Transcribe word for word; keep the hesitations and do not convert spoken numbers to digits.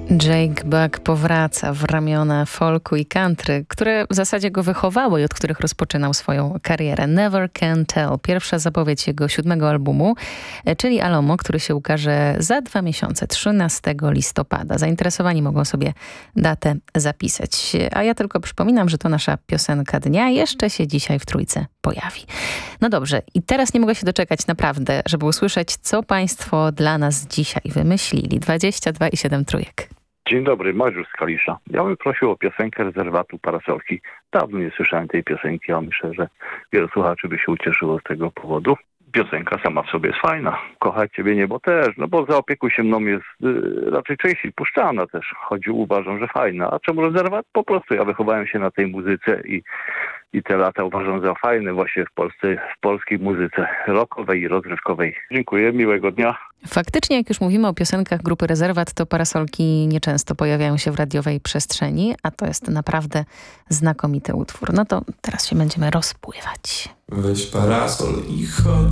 Jake Buck powraca w ramiona folku i country, które w zasadzie go wychowały i od których rozpoczynał swoją karierę. Never Can Tell, pierwsza zapowiedź jego siódmego albumu, czyli Alomo, który się ukaże za dwa miesiące, trzynastego listopada. Zainteresowani mogą sobie datę zapisać. A ja tylko przypominam, że to nasza piosenka dnia jeszcze się dzisiaj w Trójce pojawi. No dobrze, i teraz nie mogę się doczekać naprawdę, żeby usłyszeć, co państwo dla nas dzisiaj wymyślili. dwadzieścia dwa i siedem trójek. Dzień dobry, Mariusz z Kalisza. Ja bym prosił o piosenkę Rezerwatu Parasolki. Dawno nie słyszałem tej piosenki, a myślę, że wielu słuchaczy by się ucieszyło z tego powodu. Piosenka sama w sobie jest fajna. Kochać Ciebie niebo też, no bo Zaopiekuj się mną jest y, raczej częściej puszczana też. Choć uważam, że fajna. A czemu Rezerwat? Po prostu ja wychowałem się na tej muzyce i, i te lata uważam za fajne właśnie w Polsce, w polskiej muzyce rockowej i rozrywkowej. Dziękuję, miłego dnia. Faktycznie, jak już mówimy o piosenkach grupy Rezerwat, to parasolki nieczęsto pojawiają się w radiowej przestrzeni, a to jest naprawdę znakomity utwór. No to teraz się będziemy rozpływać. Weź parasol i chodź.